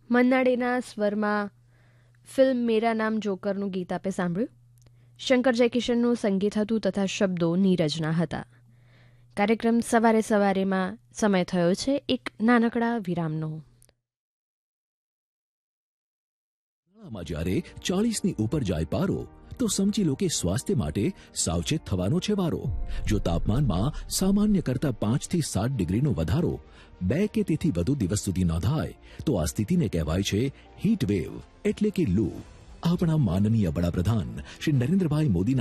મન્નાડેના સ્વરમાં film મેરા નામ જોકરનું ગીત આપે સાંભળ્યું. શંકર જયકિશનનું સંગીત હતું તથા શબ્દો નીરજના હતા. કાર્યક્રમ સવારે સવારેમાં સમય થયો છે એક નાનકડા વિરામનો. જ્યારે 40ની ઉપર જાય પારો તો સમજી લો કે સ્વાસ્થ્ય માટે સાવચેત થવાનો છે વારો. જો તાપમાનમાં સામાન્ય કરતા 5 થી 7 ડિગ્રીનો વધારો 2 કે તેથી વધુ દિવસ સુધી નોંધાય તો આ સ્થિતિને કહેવાય છે હીટ વેવ એટલે કે લૂ. આપણા માનનીય વડાપ્રધાન શ્રી નરેન્દ્રભાઈ મોદીના